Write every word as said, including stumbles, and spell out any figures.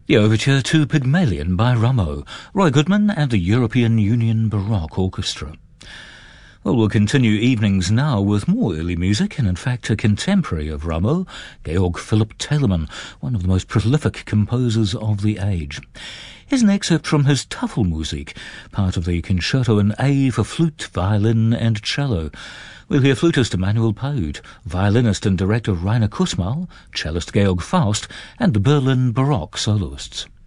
The overture to Pygmalion by Rameau, Roy Goodman and the European Union Baroque Orchestra. Well, we'll continue evenings now with more early music, and in fact a contemporary of Rameau, Georg Philipp Telemann, one of the most prolific composers of the age. Here's an excerpt from his Tafelmusik, part of the Concerto in A for flute, violin and cello. We'll hear flutist Emanuel Paud, violinist and director Rainer Kussmaul, cellist Georg Faust, and the Berlin Baroque soloists.